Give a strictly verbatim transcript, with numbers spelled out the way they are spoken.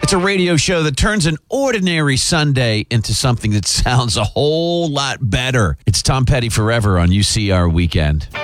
It's a radio show that turns an ordinary Sunday into something that sounds a whole lot better. It's Tom Petty Forever on U C R Weekend.